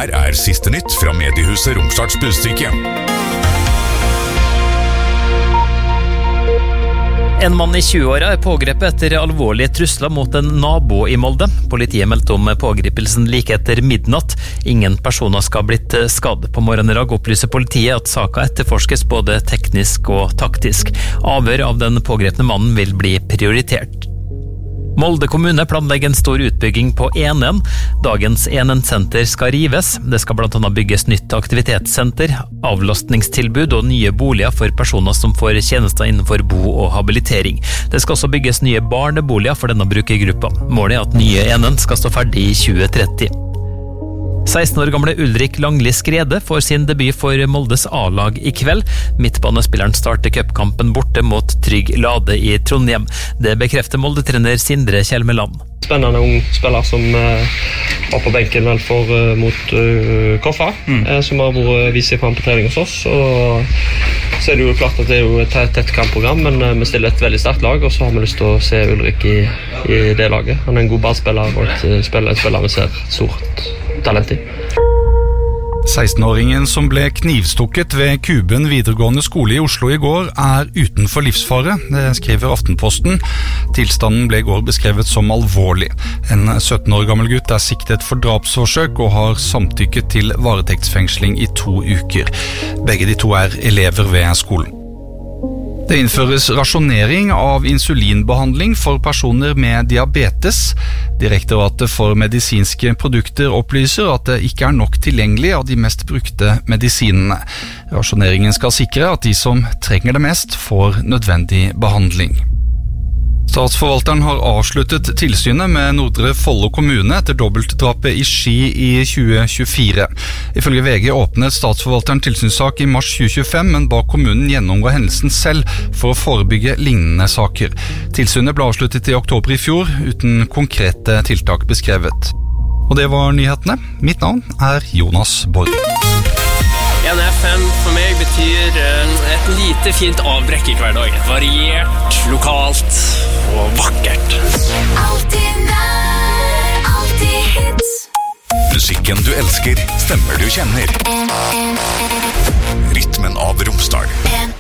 Her siste nytt fra mediehuset Romsdals Budstikke. En mann i 20-åra pågrepet etter alvorlige trusler mot en nabo i Molde. Politiet meldte om pågripelsen like etter midnatt. Ingen personer skal ha blitt skadd. På morgenen i dag opplyser politiet at saka etterforskes både teknisk og taktisk. Avhør av den pågrepne mannen vil bli prioritert. Molde kommune planlegger en stor utbygging på Enén. Dagens Enén-senter skal rives. Det skal blant annet bygges nytt aktivitetssenter, avlastningstilbud og nye boliger for personer som får tjenester innenfor bo- og habilitering. Det skal også bygges nye barneboliger for denne brukergruppa. Målet at nye Enén skal stå ferdig i 2030. 16 år gamle Ulrik Langli Skrede får sin debut for Moldes A-lag i kveld. Midtbanespilleren starter cupkampen borte mot Trygg Lade i Trondheim. Det bekrefter Molde-trener Sindre Kjelmeland. Spennende ung spiller som var på benken vel mot Koffa, som har vist seg frem på trening hos oss. Og så det jo klart at det jo et tett kampprogram, men vi stiller et veldig sterkt lag, og så har vi lyst til å se Ulrik i det laget. Han en god ballspiller og et spiller vi ser stort talent i. 16-åringen som ble knivstukket ved Kuben videregående skole i Oslo i går utenfor livsfare, det skriver Aftenposten. Tilstanden ble i går beskrevet som alvorlig. En 17 år gammel gutt siktet for drapsforsøk og har samtykket til varetektsfengsling i 2 uker. Begge de to elever ved skolen. Det innføres rasjonering av insulinbehandling for personer med diabetes. Direktoratet for medisinske produkter opplyser at det ikke nok tilgjengelig av de mest brukte medisinene. Rasjoneringen skal sikre at de som trenger det mest får nødvendig behandling. Statsforvalteren har avsluttet tilsynet med Nordre Follo kommune etter dobbeltdrapet i Ski i 2024. Ifølge VG åpnet statsforvalteren tilsynssak i mars 2025, men ba kommunen gjennomgå hendelsen selv for å forebygge lignende saker. Tilsynet ble avsluttet i oktober i fjor, uten konkrete tiltak beskrevet. Og det var nyhetene. Mitt navn Jonas Borg. NFM for meg betyr et lite fint avbrekk i hverdagen. Variert, lokalt og vakkert. Alltid nær, alltid hits. Musikken du elsker, stemmer du kjenner. Rytmen av Romsdal.